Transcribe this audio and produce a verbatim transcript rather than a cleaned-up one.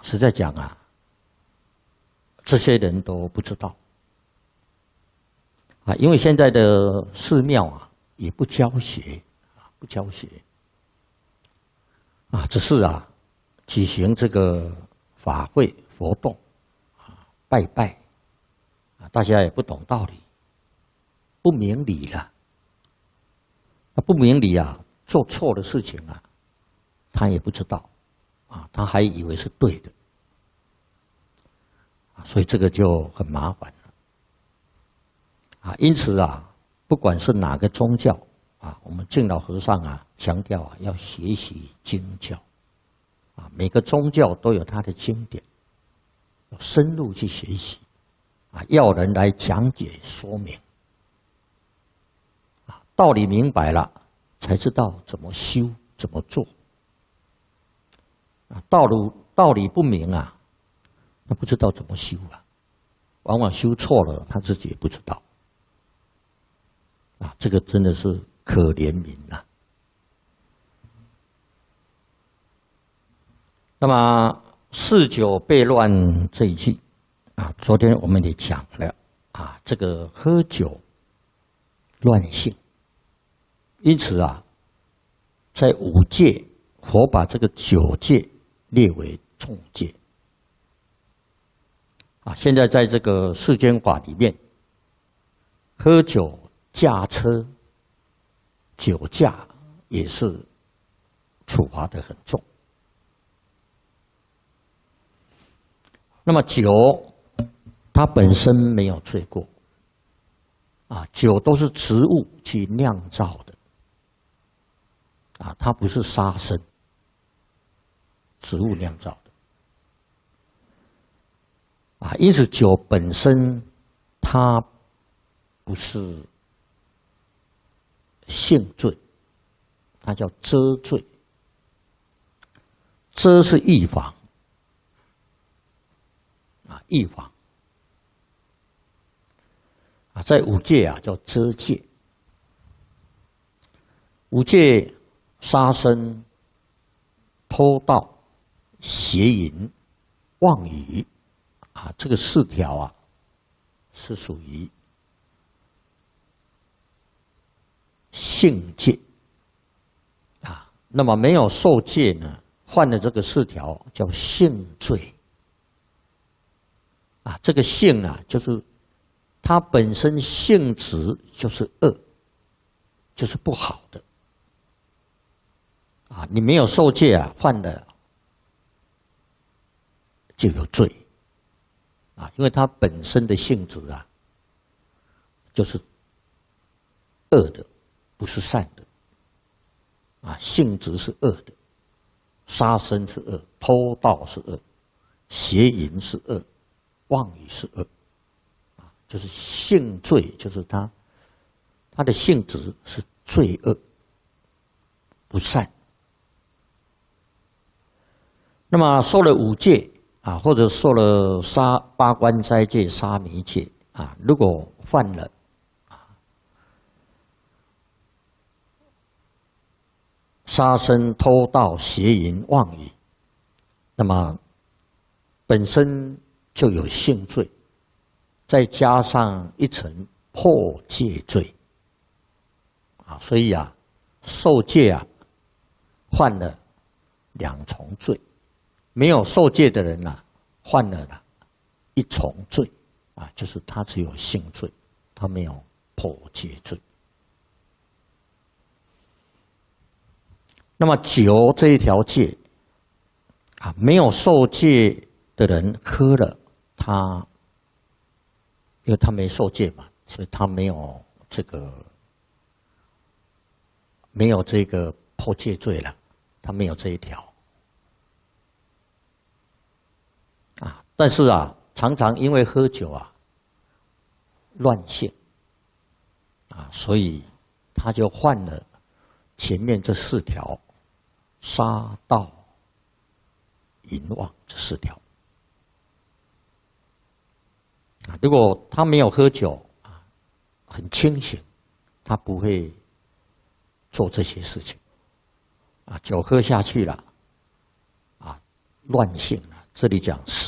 实在讲啊，这些人都不知道啊，因为现在的寺庙啊也不教学啊，不教学啊，只是啊举行这个法会活动啊，拜拜啊，大家也不懂道理，不明理了。啊，不明理啊，做错的事情啊，他也不知道啊，他还以为是对的啊，所以这个就很麻烦了啊。因此啊，不管是哪个宗教啊，我们敬老和尚啊强调啊，要学习经教啊，每个宗教都有它的经典，要深入去学习啊，要人来讲解说明。道理明白了，才知道怎么修，怎么做。啊，道理道理不明啊，他不知道怎么修啊，往往修错了，他自己也不知道。啊，这个真的是可怜民呐。那么四九悖乱这一句啊，昨天我们也讲了啊，这个喝酒乱性。因此啊，在五戒，佛把这个酒戒列为重戒。啊，现在在这个世间法里面，喝酒驾车、酒驾也是处罚的很重。那么酒，它本身没有罪过，啊，酒都是植物去酿造的。啊，它不是杀生，植物酿造的啊，因此酒本身它不是性罪，它叫遮罪。遮是预防啊，预防啊，在五戒啊叫遮戒，五戒。杀生、偷盗、邪淫、妄语，啊，这个四条啊，是属于性戒啊。那么没有受戒呢，犯了这个四条叫性罪啊。这个性啊，就是它本身性质就是恶，就是不好的。啊，你没有受戒啊，犯了就有罪啊，因为它本身的性质啊，就是恶的，不是善的啊，性质是恶的，杀生是恶，偷盗是恶，邪淫是恶，妄语是恶啊，就是性罪，就是它它的性质是罪恶，不善。那么受了五戒啊，或者受了杀八关斋戒、沙弥戒啊，如果犯了啊杀生、偷盗、邪淫、妄语，那么本身就有性罪，再加上一层破戒罪啊，所以啊，受戒啊，犯了两重罪。没有受戒的人呐、啊，犯了啦一重罪啊，就是他只有性罪，他没有破戒罪。那么酒这一条戒啊，没有受戒的人喝了，他因为他没受戒嘛，所以他没有这个没有这个破戒罪了，他没有这一条。啊，但是啊，常常因为喝酒啊，乱性啊，所以他就犯了前面这四条杀盗淫妄这四条啊。如果他没有喝酒啊，很清醒，他不会做这些事情啊。酒喝下去了啊，乱性了。 这里讲